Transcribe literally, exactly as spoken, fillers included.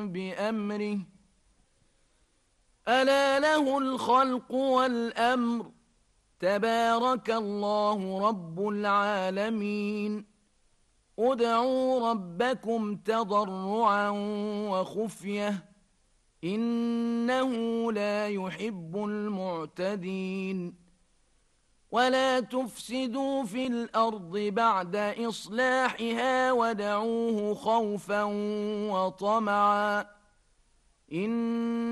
بأمره ألا له الخلق والأمر تبارك الله رب العالمين ادعوا ربكم تضرعا وخفية إنه لا يحب المعتدين ولا تفسدوا في الأرض بعد إصلاحها ودعوه خوفا وطمعا إن